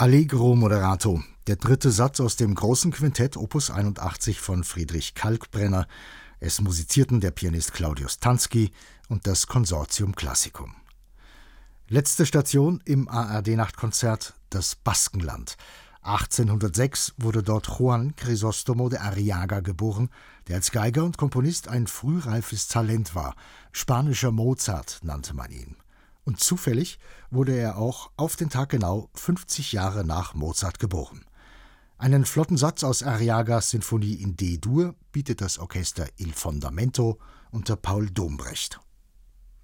Allegro moderato, der dritte Satz aus dem großen Quintett Opus 81 von Friedrich Kalkbrenner. Es musizierten der Pianist Claudius Tansky und das Consortium Classicum. Letzte Station im ARD-Nachtkonzert, das Baskenland. 1806 wurde dort Juan Crisóstomo de Arriaga geboren, der als Geiger und Komponist ein frühreifes Talent war. Spanischer Mozart nannte man ihn. Und zufällig wurde er auch auf den Tag genau 50 Jahre nach Mozart geboren. Einen flotten Satz aus Arriagas Sinfonie in D-Dur bietet das Orchester Il Fondamento unter Paul Dombrecht.